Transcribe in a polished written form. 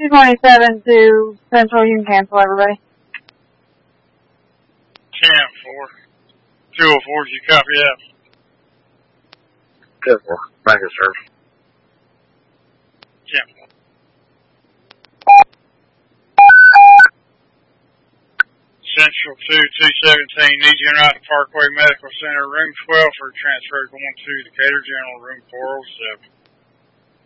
227 to Central. You can cancel everybody. 10-4. 204, did you copy that? 10-4. Thank you, sir. 10-4. Central 217, need you right at Parkway Medical Center, room 12 for transfer going to Decatur General, room 407.